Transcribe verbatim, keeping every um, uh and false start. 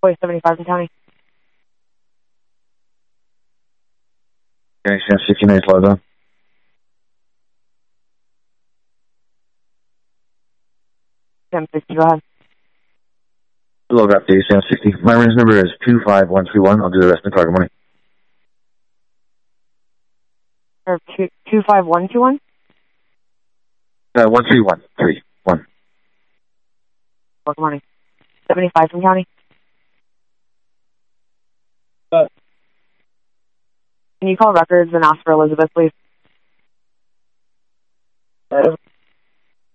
Boy, seventy-five from county. Okay, Sam sixty-nine is logged on. Sam sixty, go ahead. Log up to Sam sixty. My range number is two five one three one. I'll do the rest in the car. Good morning. Or two two five one two one. Uh, one three one three one. Well, good morning. Seventy-five from county. Uh, Can you call records and ask for Elizabeth, please? uh,